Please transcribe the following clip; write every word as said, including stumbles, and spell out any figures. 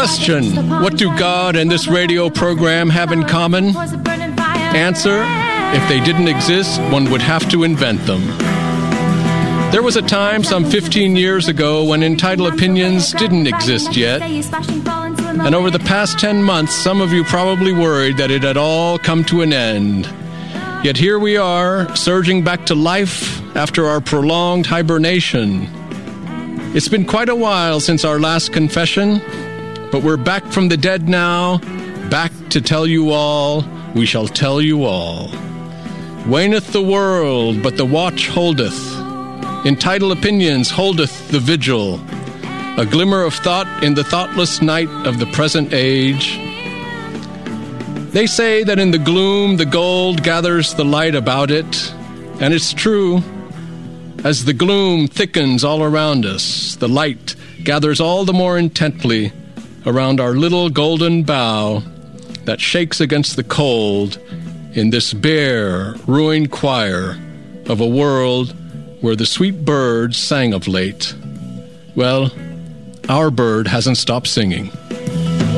Question: what do God and this radio program have in common? Answer: if they didn't exist, one would have to invent them. There was a time some fifteen years ago when Entitled Opinions didn't exist yet. And over the past ten months, some of you probably worried that it had all come to an end. Yet here we are, surging back to life after our prolonged hibernation. It's been quite a while since our last confession, but we're back from the dead now, back to tell you all, we shall tell you all. Waneth the world, but the watch holdeth. Entitled Opinions holdeth the vigil. A glimmer of thought in the thoughtless night of the present age. They say that in the gloom the gold gathers the light about it, and it's true. As the gloom thickens all around us, the light gathers all the more intently around our little golden bough that shakes against the cold in this bare, ruined choir of a world where the sweet birds sang of late. Well, our bird hasn't stopped singing.